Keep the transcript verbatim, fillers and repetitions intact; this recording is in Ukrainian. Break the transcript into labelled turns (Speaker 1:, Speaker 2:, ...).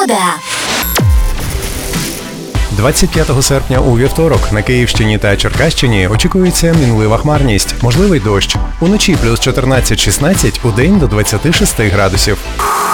Speaker 1: Погода.
Speaker 2: двадцять п'ятого серпня у вівторок на Київщині та Черкащині очікується мінлива хмарність, можливий дощ. Уночі плюс чотирнадцять шістнадцять, удень до двадцяти шести градусів.